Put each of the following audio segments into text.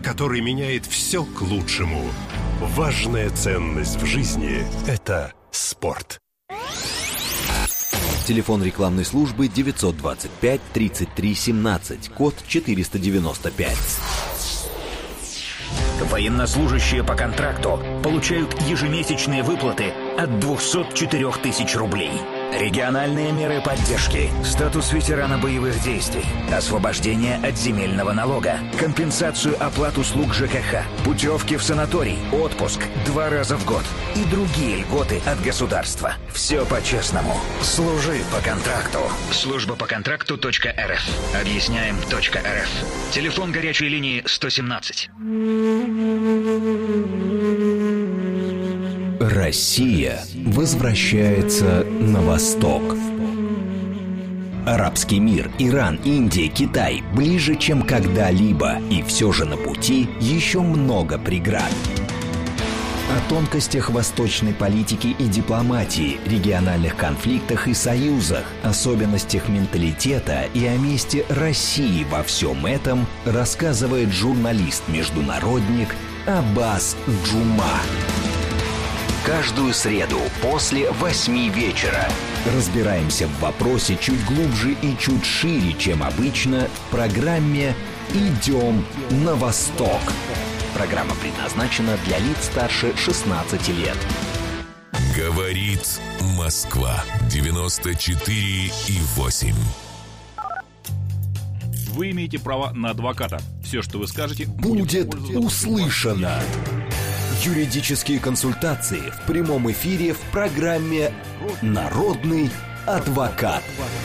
который меняет все к лучшему. Важная ценность в жизни – это спорт. Телефон рекламной службы 925 33 17, код 495. Военнослужащие по контракту получают ежемесячные выплаты от 204 тысяч рублей. Региональные меры поддержки, статус ветерана боевых действий, освобождение от земельного налога, компенсацию оплат услуг ЖКХ, путевки в санаторий, отпуск 2 раза в год и другие льготы от государства. Все по-честному. Служи по контракту. Служба по контракту.рф. Объясняем.рф. Телефон горячей линии 117. Россия возвращается на восток. Арабский мир, Иран, Индия, Китай ближе, чем когда-либо. И все же на пути еще много преград. О тонкостях восточной политики и дипломатии, региональных конфликтах и союзах, особенностях менталитета и о месте России во всем этом рассказывает журналист-международник Аббас Джума. Каждую среду после 8 вечера разбираемся в вопросе чуть глубже и чуть шире, чем обычно, в программе «Идем на восток». Программа предназначена для лиц старше 16 лет. Говорит Москва 94,8. Вы имеете право на адвоката. Все, что вы скажете, будет услышано. Юридические консультации в прямом эфире в программе «Народный адвокат».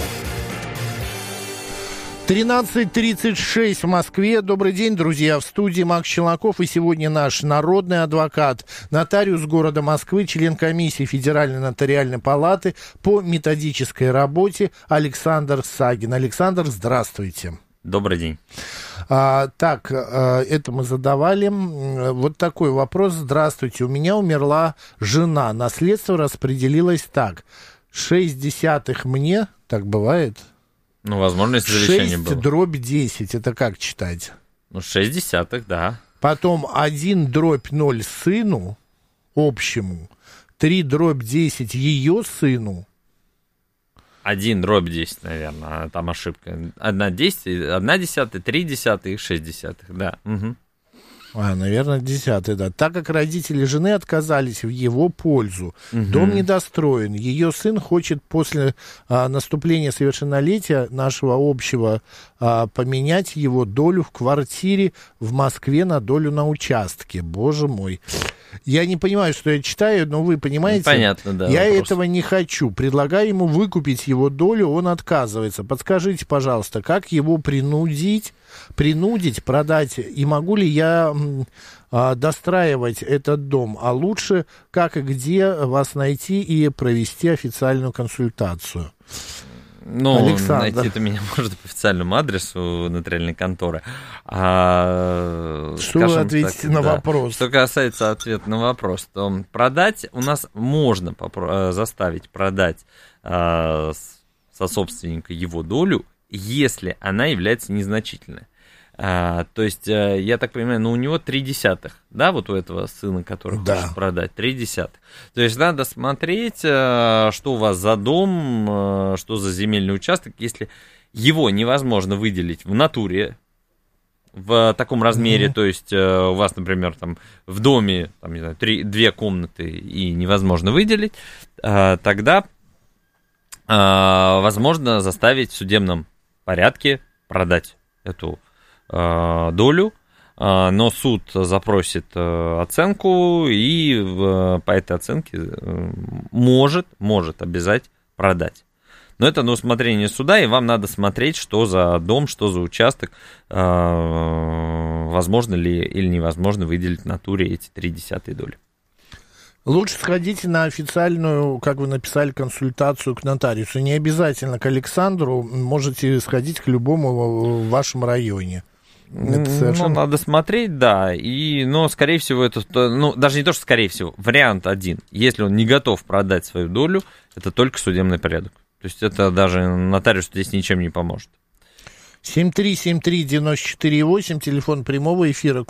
13:36 в Москве. Добрый день, друзья. В студии Макс Челноков. И сегодня наш народный адвокат, нотариус города Москвы, член комиссии Федеральной нотариальной палаты по методической работе Александр Сагин. Александр, здравствуйте. Добрый день. Это мы задавали. Вот такой вопрос. Здравствуйте. У меня умерла жена. Наследство распределилось так. 0,6 мне, так бывает? Ну, возможно, если завещание было. 6/10. Это как читать? 0,6, да. Потом 1/0 сыну общему. 3/10 ее сыну. 1/10, наверное, там ошибка. 1/10, 3/10 и 0,6, да. Угу. Наверное, 10, да. Так как родители жены отказались в его пользу, дом недостроен. Ее сын хочет после наступления совершеннолетия нашего общего поменять его долю в квартире в Москве на долю на участке. Боже мой. Я не понимаю, что я читаю, но вы понимаете, понятно, да, я вопрос. этого не хочу. Предлагаю ему выкупить его долю, он отказывается. Подскажите, пожалуйста, как его принудить продать, и могу ли я достраивать этот дом, а лучше как и где вас найти и провести официальную консультацию? Ну, Александр. найти-то меня можно по официальному адресу нотариальной конторы. Что вы ответите на вопрос? Что касается ответа на вопрос, то продать у нас можно заставить продать сособственника его долю, если она является незначительной. То есть, я так понимаю, у него 0,3, да, вот у этого сына, который хочет продать, 0,3. То есть, надо смотреть, что у вас за дом, что за земельный участок. Если его невозможно выделить в натуре, в таком размере, то есть, у вас, например, там в доме, там, не знаю, 2 комнаты и невозможно выделить, тогда возможно заставить в судебном порядке продать эту долю, но суд запросит оценку и по этой оценке может обязать продать. Но это на усмотрение суда, и вам надо смотреть, что за дом, что за участок, возможно ли или невозможно выделить в натуре эти 0,3 доли. Лучше сходите на официальную, как вы написали, консультацию к нотариусу. Не обязательно к Александру, можете сходить к любому в вашем районе. Ну, надо смотреть, да, но, скорее всего, это, даже не то, что скорее всего, вариант один. Если он не готов продать свою долю, это только судебный порядок. То есть, это даже нотариус здесь ничем не поможет. 7373948, телефон прямого эфира.